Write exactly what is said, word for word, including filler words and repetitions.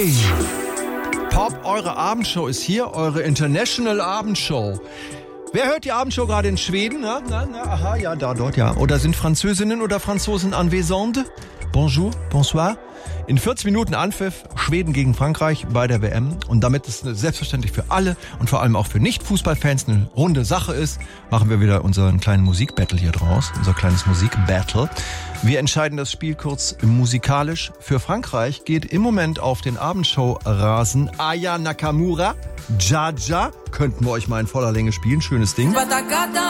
Pop, eure Abendshow ist hier, eure International Abendshow. Wer hört die Abendshow gerade in Schweden? Na, na, na, aha, ja, da, dort, ja. Oder sind Französinnen oder Franzosen anwesend? Bonjour, bonsoir. In vierzig Minuten Anpfiff, Schweden gegen Frankreich bei der W M. Und damit es selbstverständlich für alle und vor allem auch für Nicht-Fußballfans eine runde Sache ist, machen wir wieder unseren kleinen Musikbattle hier draus. Unser kleines Musikbattle. Wir entscheiden das Spiel kurz musikalisch. Für Frankreich geht im Moment auf den Abendshow-Rasen Aya Nakamura, Jaja. Könnten wir euch mal in voller Länge spielen. Schönes Ding.